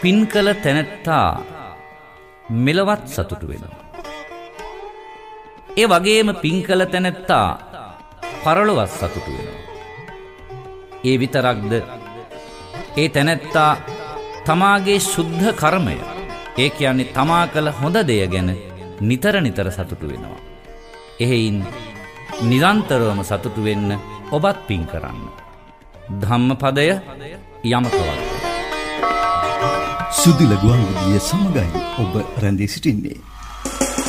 පින් කළ තැනැත්තා මෙලවත් සතුටු වෙනවා. ඒ වගේම පින් කළ තැනැත්තා පරලොවත් සතුටු වෙනවා. ඒ විතරක්ද ඒ තැනැත්තා තමාගේ ශුද්ධ කර්මය, ඒ කියන්නේ තමා කළ හොඳ දෙය ගැන නිතර නිතර සතුටු වෙනවා. එහෙයින් නිරන්තරවම සතුටු වෙන්න ඔබත් පින් කරන්න. ධම්මපදය යමකවත්. සුදිල ගුවන් විදුලිය සමගයි ඔබ රැඳී සිටින්නේ.